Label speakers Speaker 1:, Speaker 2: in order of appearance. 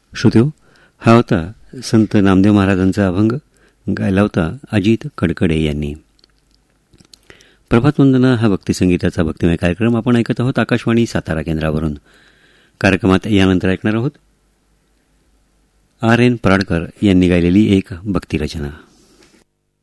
Speaker 1: श्रोत्यो, हा होता संत नामदेव महाराजांचा अभंग. गायला होता अजित कडकडे यांनी. प्रभातवंदना हा भक्तिसंगीताचा भक्तिमय कार्यक्रम आपण ऐकत आहोत आकाशवाणी सातारा केंद्रावरून. कार्यक्रमात यानंतर ऐकणार आहोत आर एन पराडकर यांनी गायलेली एक भक्तिरचना.